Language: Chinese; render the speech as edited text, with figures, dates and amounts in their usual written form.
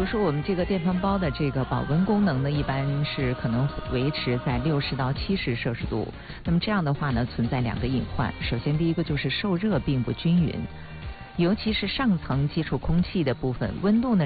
如说我们这个电饭煲的这个保温功能呢，一般是可能维持在60到70摄氏度。那么这样的话呢，存在2个隐患。首先，第一个就是受热并不均匀，尤其是上层接触空气的部分，温度呢